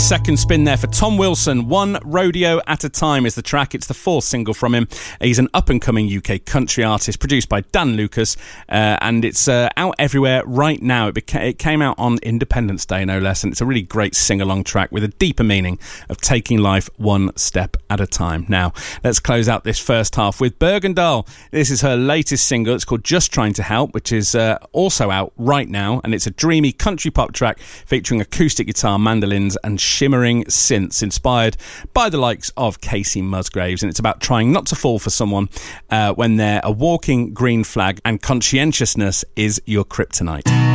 second spin there for Tom Wilson. One Rodeo at a Time is the track. It's the fourth single from him. He's an up-and-coming UK country artist produced by Dan Lucas, and it's out everywhere right now. It came out on Independence Day, no less, and it's a really great sing-along track with a deeper meaning of taking life one step at a time. Now, let's close out this first half with Bergendahl. This is her latest single. It's called Just Trying to Help, which is also out right now, and it's a dreamy country pop track featuring acoustic guitar, mandolins and shimmering synths, inspired by the likes of Casey Musgraves. And it's about trying not to fall for someone when they're a walking green flag and conscientiousness is your kryptonite.